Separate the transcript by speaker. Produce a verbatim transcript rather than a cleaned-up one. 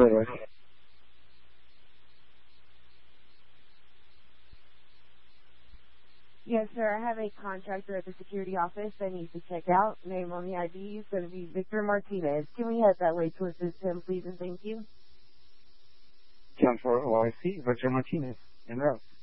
Speaker 1: later.
Speaker 2: Yes, sir. I have a contractor at the security office that needs to check out. Name on the I D is going to be Victor Martinez. Can we head that way to assist him, please, and thank you?
Speaker 1: ten four O I C, Victor Martinez. En route.